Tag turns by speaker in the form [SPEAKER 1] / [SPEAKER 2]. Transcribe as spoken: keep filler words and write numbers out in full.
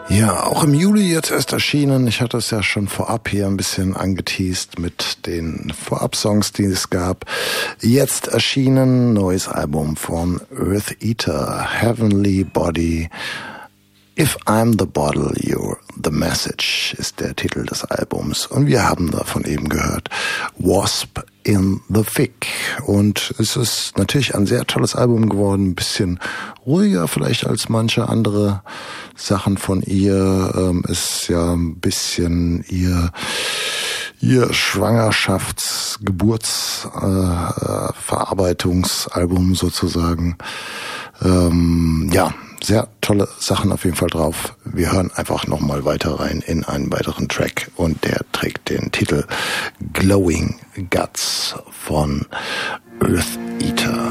[SPEAKER 1] Ja, auch im Juli jetzt erst erschienen. Ich hatte es ja schon vorab hier ein bisschen angeteast mit den Vorab-Songs, die es gab. Jetzt erschienen neues Album von Earth Eater, Heavenly Body. If I'm the Bottle, You're the Message ist der Titel des Albums. Und wir haben davon eben gehört Wasp in the Fig. Und es ist natürlich ein sehr tolles Album geworden. Ein bisschen ruhiger vielleicht als manche andere Sachen von ihr. Ähm, ist ja ein bisschen ihr ihr Schwangerschafts-, Geburts-, äh, Verarbeitungsalbum sozusagen. Ähm, ja, sehr tolle Sachen auf jeden Fall drauf. Wir hören einfach nochmal weiter rein in einen weiteren Track und der trägt den Titel Glowing Guts von Earth Eater.